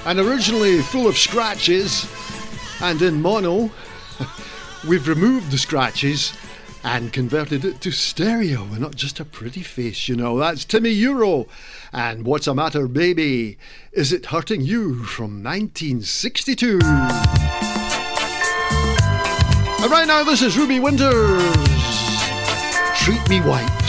and originally full of scratches and in mono. We've removed the scratches and converted it to stereo, and not just a pretty face, you know. That's Timmy Euro and What's a Matter Baby, Is It Hurting You, from 1962. And right now this is Ruby Winters, Treat Me White.